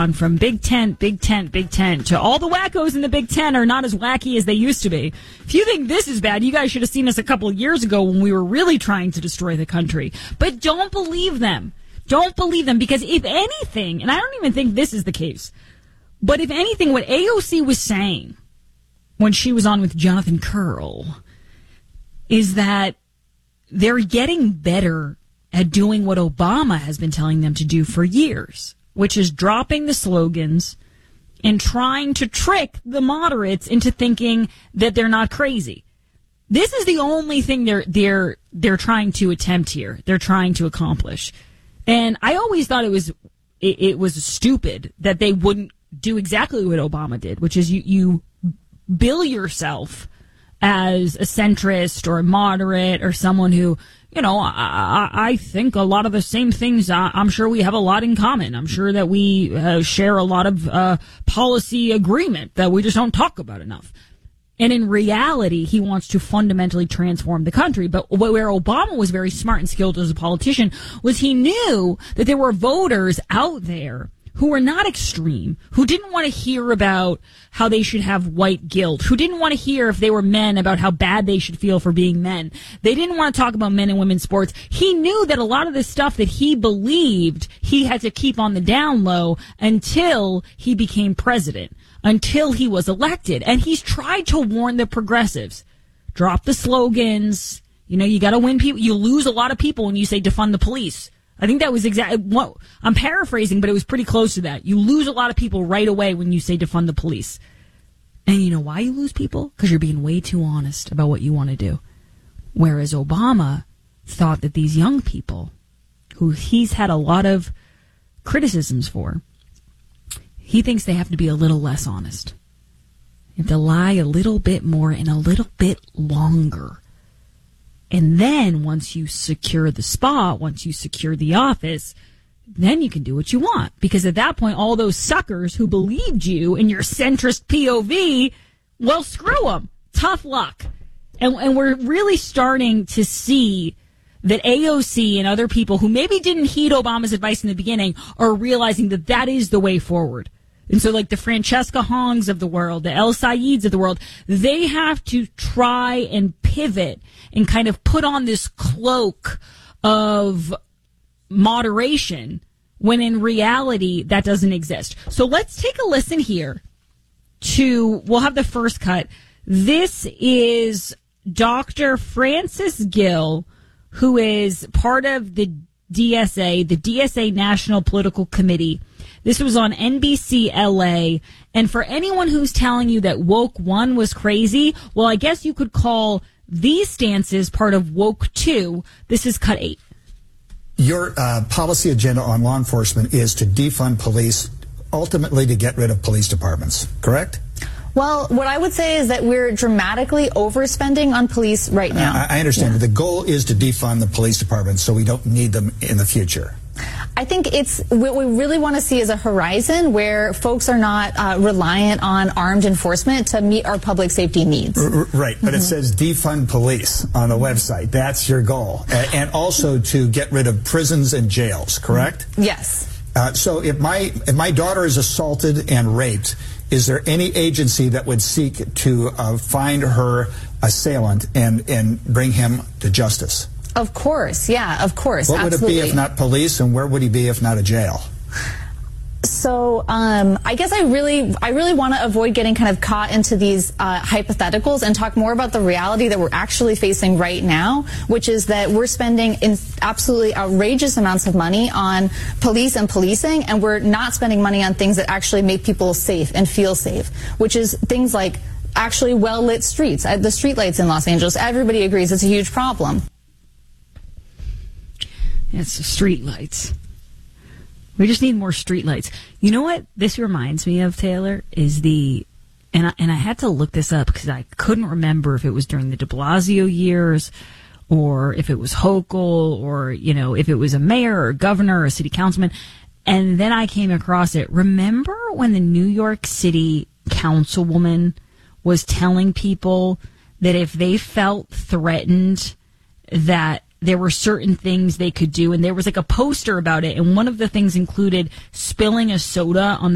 gone from Big Tent to all the wackos in the Big Ten are not as wacky as they used to be. If you think this is bad, you guys should have seen us a couple of years ago when we were really trying to destroy the country. But don't believe them. Don't believe them, because if anything, and I don't even think this is the case, but if anything, what AOC was saying when she was on with Jonathan Curl is that they're getting better at doing what Obama has been telling them to do for years, which is dropping the slogans and trying to trick the moderates into thinking that they're not crazy. This is the only thing they're trying to attempt here. They're trying to accomplish. And I always thought it was stupid that they wouldn't do exactly what Obama did, which is you bill yourself as a centrist or a moderate or someone who, you know, I think a lot of the same things. I'm sure we have a lot in common. I'm sure that we share a lot of policy agreement that we just don't talk about enough. And in reality, he wants to fundamentally transform the country. But where Obama was very smart and skilled as a politician was he knew that there were voters out there who were not extreme, who didn't want to hear about how they should have white guilt, who didn't want to hear if they were men about how bad they should feel for being men. They didn't want to talk about men and women's sports. He knew that a lot of the stuff that he believed he had to keep on the down low until he became president, until he was elected. And he's tried to warn the progressives. Drop the slogans. You know, you got to win people. You lose a lot of people when you say defund the police. I think that was exactly what I'm paraphrasing, but it was pretty close to that. You lose a lot of people right away when you say defund the police. And you know why you lose people? Because you're being way too honest about what you want to do. Whereas Obama thought that these young people, who he's had a lot of criticisms for, he thinks they have to be a little less honest. You have to lie a little bit more and a little bit longer. And then once you secure the spot, once you secure the office, then you can do what you want. Because at that point, all those suckers who believed you in your centrist POV, well, screw them. Tough luck. And we're really starting to see that AOC and other people who maybe didn't heed Obama's advice in the beginning are realizing that that is the way forward. And so like the Francesca Hongs of the world, the El Sayeds of the world, they have to try and pivot and kind of put on this cloak of moderation when in reality that doesn't exist. So let's take a listen here we'll have the first cut. This is Dr. Francis Gill, who is part of the DSA National Political Committee. This was on NBC LA. And for anyone who's telling you that Woke 1 was crazy, well, I guess you could call these stances part of Woke 2. This is cut 8. Your policy agenda on law enforcement is to defund police, ultimately to get rid of police departments, correct? Well, what I would say is that we're dramatically overspending on police right now. I understand. Yeah. The goal is to defund the police departments so we don't need them in the future. I think it's what we really want to see is a horizon where folks are not reliant on armed enforcement to meet our public safety needs. Right, but it says defund police on the website. That's your goal. And also to get rid of prisons and jails, correct? Yes. So if my daughter is assaulted and raped, is there any agency that would seek to find her assailant and bring him to justice? Of course, yeah, of course. What would absolutely. it be if not police, and where would he be if not a jail? So I guess I really want to avoid getting kind of caught into these hypotheticals and talk more about the reality that we're actually facing right now, which is that we're spending absolutely outrageous amounts of money on police and policing, and we're not spending money on things that actually make people safe and feel safe, which is things like actually well-lit streets. The streetlights in Los Angeles, everybody agrees it's a huge problem. It's the streetlights. We just need more streetlights. You know what this reminds me of, Taylor, is and I had to look this up because I couldn't remember if it was during the de Blasio years or if it was Hochul or, you know, if it was a mayor or a governor or a city councilman. And then I came across it. Remember when the New York City councilwoman was telling people that if they felt threatened that there were certain things they could do, and there was like a poster about it, and one of the things included spilling a soda on the